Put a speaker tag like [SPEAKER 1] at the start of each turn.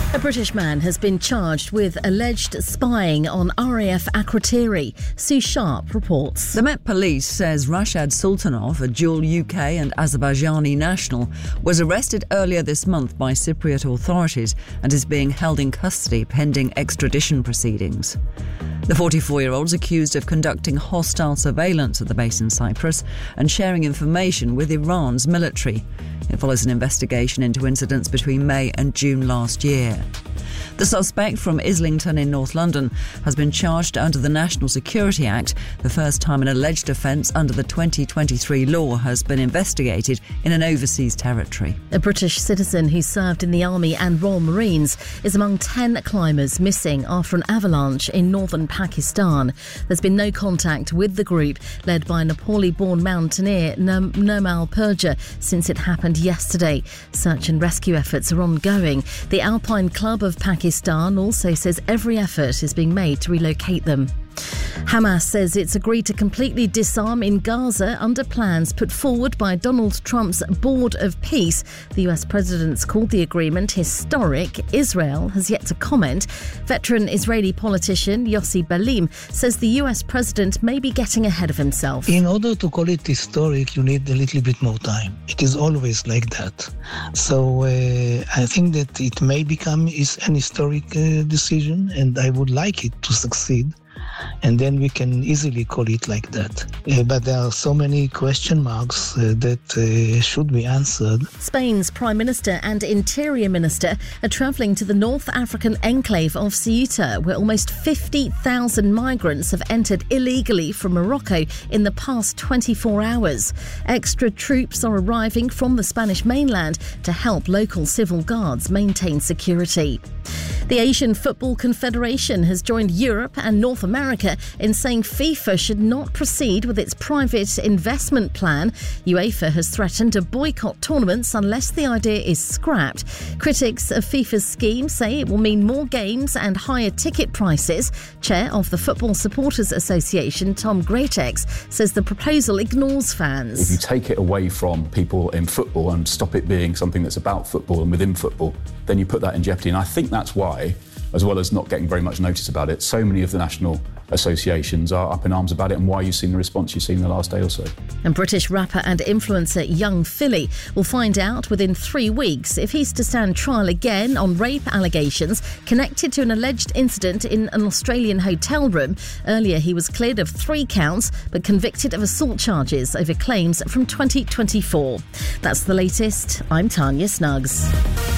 [SPEAKER 1] A British man has been charged with alleged spying on RAF Akrotiri. Sue Sharp reports.
[SPEAKER 2] The Met Police says Rashad Sultanov, a dual UK and Azerbaijani national, was arrested earlier this month by Cypriot authorities and is being held in custody pending extradition proceedings. The 44-year-old is accused of conducting hostile surveillance at the base in Cyprus and sharing information with Iran's military. It follows an investigation into incidents between May and June last year. The suspect from Islington in North London has been charged under the National Security Act, the first time an alleged offence under the 2023 law has been investigated in an overseas territory.
[SPEAKER 1] A British citizen who served in the Army and Royal Marines is among 10 climbers missing after an avalanche in northern Pakistan. There's been no contact with the group led by Nepali-born mountaineer Nirmal Purja since it happened yesterday. Search and rescue efforts are ongoing. The Alpine Club of Pakistan also says every effort is being made to relocate them. Hamas says it's agreed to completely disarm in Gaza under plans put forward by Donald Trump's Board of Peace. The US president's called the agreement historic. Israel has yet to comment. Veteran Israeli politician Yossi Belim says the US president may be getting ahead of himself.
[SPEAKER 3] In order to call it historic, you need a little bit more time. It is always like that. So I think that it may become an historic decision, and I would like it to succeed. And then we can easily call it like that. But there are so many question marks that should be answered.
[SPEAKER 1] Spain's Prime Minister and Interior Minister are travelling to the North African enclave of Ceuta, where almost 50,000 migrants have entered illegally from Morocco in the past 24 hours. Extra troops are arriving from the Spanish mainland to help local civil guards maintain security. The Asian Football Confederation has joined Europe and North America in saying FIFA should not proceed with its private investment plan. UEFA has threatened to boycott tournaments unless the idea is scrapped. Critics of FIFA's scheme say it will mean more games and higher ticket prices. Chair of the Football Supporters Association, Tom Greatex, says the proposal ignores fans.
[SPEAKER 4] If you take it away from people in football and stop it being something that's about football and within football, then you put that in jeopardy. And I think that's why, as well as not getting very much notice about it, so many of the national associations are up in arms about it, and why you've seen the response you've seen in the last day or so.
[SPEAKER 1] And British rapper and influencer Young Philly will find out within 3 weeks if he's to stand trial again on rape allegations connected to an alleged incident in an Australian hotel room. Earlier he was cleared of 3 counts but convicted of assault charges over claims from 2024. That's the latest. I'm Tanya Snuggs.